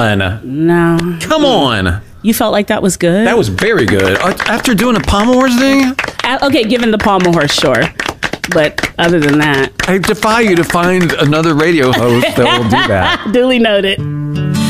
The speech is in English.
on. No. Come on. You felt like that was good? That was very good. After doing a Pommel Horse thing? Okay, given the Pommel Horse, sure. But other than that... I defy you to find another radio host that will do that. Duly noted.